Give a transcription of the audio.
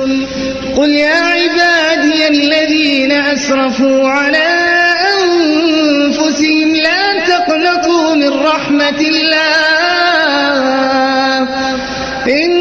قل يا عبادي الذين أسرفوا على أنفسهم لا تقنطوا من رحمة الله